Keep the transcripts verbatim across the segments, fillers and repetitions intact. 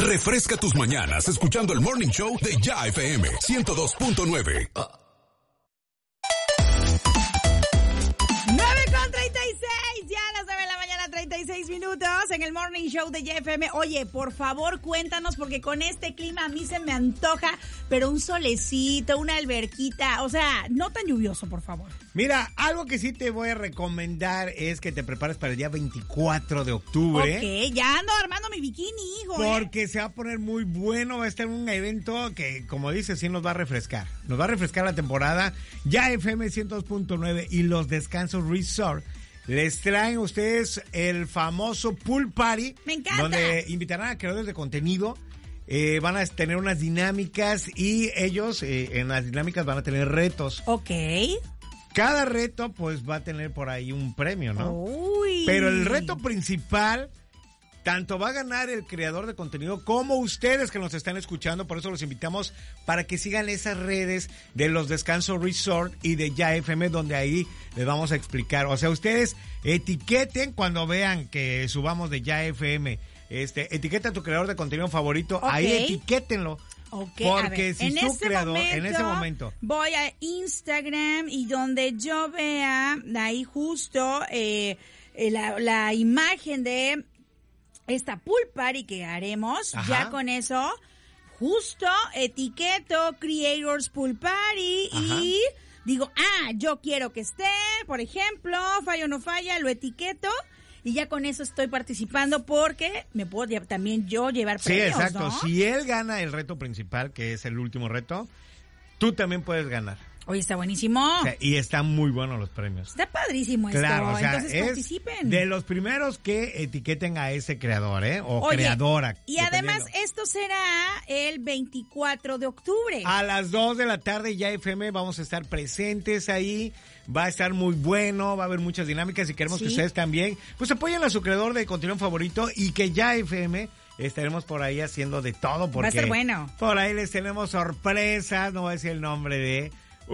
Refresca tus mañanas escuchando el Morning Show de Ya F M ciento dos punto nueve. nueve con treinta y seis, ya las nueve de la mañana, treinta y seis minutos en el Morning Show de Ya F M. Oye, por favor, cuéntanos, porque con este clima a mí se me antoja, pero un solecito, una alberquita, o sea, no tan lluvioso, por favor. Mira, algo que sí te voy a recomendar es que te prepares para el día veinticuatro de octubre. Ok, ya ando armando mi bikini, hijo. Porque ¿eh? se va a poner muy bueno, va a estar un evento que, como dices, sí nos va a refrescar. Nos va a refrescar la temporada. Ya F M ciento dos punto nueve y los Descansos Resort les traen a ustedes el famoso Pool Party. Me encanta. Donde invitarán a creadores de contenido. Eh, van a tener unas dinámicas y ellos eh, en las dinámicas van a tener retos. Ok. Cada reto pues va a tener por ahí un premio, ¿no? Uy. Pero el reto principal, tanto va a ganar el creador de contenido como ustedes que nos están escuchando, por eso los invitamos para que sigan esas redes de los Descansos Resort y de Ya F M, donde ahí les vamos a explicar. O sea, ustedes etiqueten cuando vean que subamos de Ya F M, este, etiqueta a tu creador de contenido favorito, Okay. ahí etiquétenlo. Okay, porque ver, si en tu ese creador, momento, en ese momento, voy a Instagram y donde yo vea ahí justo eh, eh, la, la imagen de esta pool party que haremos, Ajá. ya con eso, justo etiqueto Creators Pool Party. Ajá. Y digo, ah, yo quiero que esté, por ejemplo, falla o no falla, lo etiqueto. Y ya con eso estoy participando porque me puedo llevar, también yo llevar premios, sí, exacto. ¿no? Si él gana el reto principal, que es el último reto, tú también puedes ganar. Oye, está buenísimo. O sea, y están muy buenos los premios. Está padrísimo esto. Claro, o sea, entonces es participen. de los primeros que etiqueten a ese creador, ¿eh? O Oye, creadora. Y además esto será el veinticuatro de octubre. A las dos de la tarde, Ya F M, vamos a estar presentes ahí. Va a estar muy bueno, va a haber muchas dinámicas y queremos ¿Sí? que ustedes también, pues apoyen a su creador de contenido favorito y que Ya F M estaremos por ahí haciendo de todo porque va a estar bueno. Por ahí les tenemos sorpresas, no voy a decir el nombre de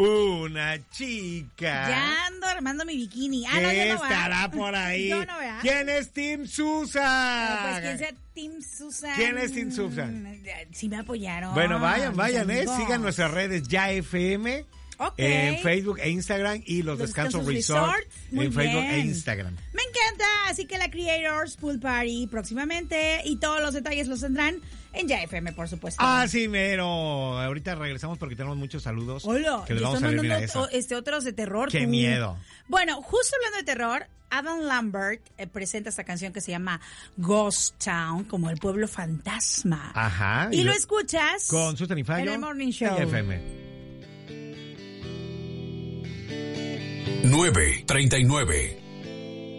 una chica. Ya ando armando mi bikini. Ah, ¿Qué no, yo no estará va. por ahí? Yo no vea. ¿Quién es Team Susan? Eh, pues quien sea Team Susan. ¿Quién es Team Susan? Sí me apoyaron. Bueno, vayan, vayan, eh. amigos. Sigan nuestras redes Ya F M. Okay. En Facebook e Instagram y los, los Descansos, Descansos Resort, Resort en Facebook bien. e Instagram. Me encanta, así que la Creators Pool Party próximamente y todos los detalles los tendrán en Ya F M, por supuesto. Ah, sí, mero. Ahorita regresamos porque tenemos muchos saludos. Hola, que les vamos a leer, mira, esa. Este otros de terror. Qué tú. miedo. Bueno, justo hablando de terror, Adam Lambert eh, presenta esta canción que se llama Ghost Town, como el pueblo fantasma. Ajá. Y, y lo lo escuchas con Susan y Fallo en el Morning Show. Ya F M. nueve treinta y nueve.